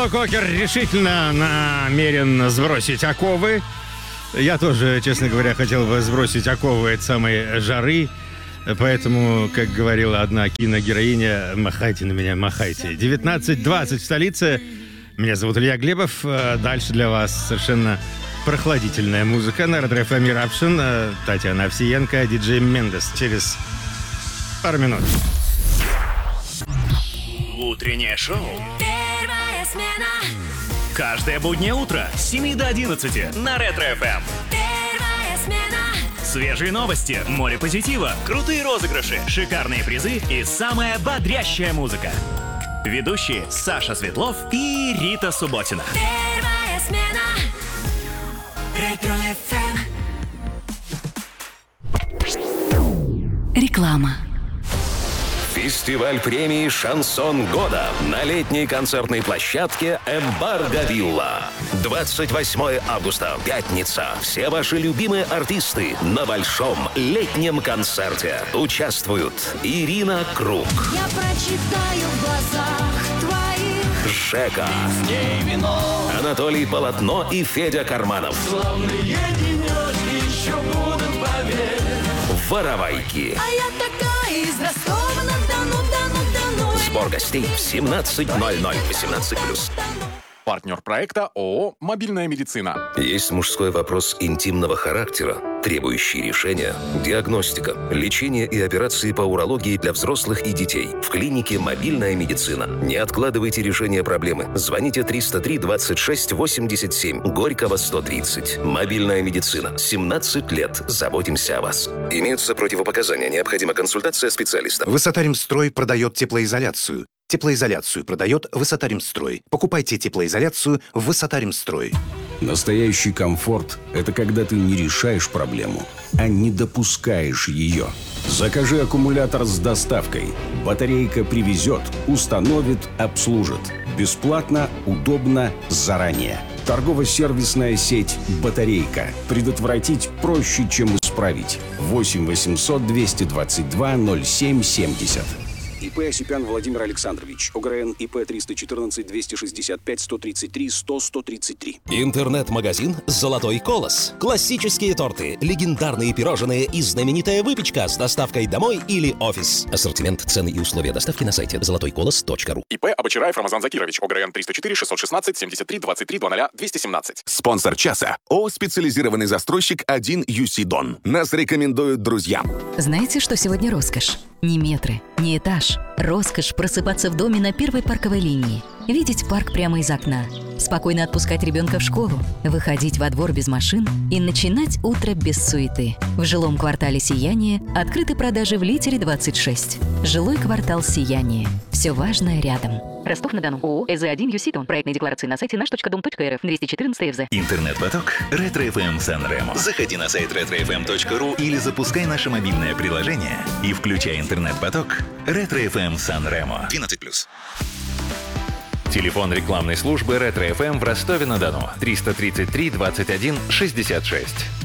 Клоу Кокер решительно намерен сбросить оковы. Я тоже, честно говоря, хотел бы сбросить оковы от самой жары. Поэтому, как говорила одна киногероиня, махайте на меня, махайте. 19:20 в столице. Меня зовут Илья Глебов. Дальше для вас совершенно прохладительная музыка. На Red FM Eruption. Татьяна Овсиенко, диджей Мендес. Через пару минут. Утреннее шоу. Первая смена. Каждое буднее утро с 7 до 11 на Ретро FM. Первая смена. Свежие новости, море позитива, крутые розыгрыши, шикарные призы и самая бодрящая музыка. Ведущие Саша Светлов и Рита Субботина. Первая смена. Ретро FM. Реклама. Фестиваль премии «Шансон года» на летней концертной площадке «Эмбарго Вилла». 28 августа, пятница. Все ваши любимые артисты на большом летнем концерте. Участвуют Ирина Круг. Я прочитаю в глазах твоих. Жека. Анатолий Полотно и Федя Карманов. Славные денечки еще будут, поверь. Воровайки. А я такая из Ростова-на-Дону. Сбор гостей в 17:00, 18+. Партнер проекта ООО «Мобильная медицина». Есть мужской вопрос интимного характера, требующий решения. Диагностика, лечение и операции по урологии для взрослых и детей. В клинике «Мобильная медицина». Не откладывайте решение проблемы. Звоните 303-26-87, Горького, 130. «Мобильная медицина». 17 лет. Заботимся о вас. Имеются противопоказания. Необходима консультация специалиста. Высотаримстрой продает теплоизоляцию. Теплоизоляцию продает Высотаримстрой. Покупайте теплоизоляцию в Высотаримстрой. Настоящий комфорт – это когда ты не решаешь проблему, а не допускаешь ее. Закажи аккумулятор с доставкой. Батарейка привезет, установит, обслужит. Бесплатно, удобно, заранее. Торгово-сервисная сеть «Батарейка». Предотвратить проще, чем исправить. 8 800 222 07 70. ИП Осипян Владимир Александрович. ОГРН ИП 314 265 133 100 133. Интернет-магазин «Золотой колос». Классические торты, легендарные пирожные и знаменитая выпечка с доставкой домой или офис. Ассортимент, цены и условия доставки на сайте золотойколос.ру. ИП Абочараев Рамазан Закирович. ОГРН 304 616 73 23 00 217. Спонсор часа ООО «Специализированный застройщик 1 UC Дон». Нас рекомендуют друзья. Знаете, что сегодня роскошь? Не метры, не этаж. Роскошь просыпаться в доме на первой парковой линии. Видеть парк прямо из окна. Спокойно отпускать ребенка в школу. Выходить во двор без машин и начинать утро без суеты. В жилом квартале «Сияние» открыты продажи в Литере 26. Жилой квартал «Сияние». Все важное рядом. Ростов-на-Дону. ООО «ЭЗ1 ЮСИТОН». Проектные декларации на сайте наш.дом.рф. 214 ФЗ. Интернет-поток Ретро FM Сан-Ремо. Заходи на сайт retrofm.ru или запускай наше мобильное приложение и включай интернет-поток Ретро FM Сан-Ремо. 12+. Телефон рекламной службы Ретро FM в Ростове-на-Дону. 333 21 66.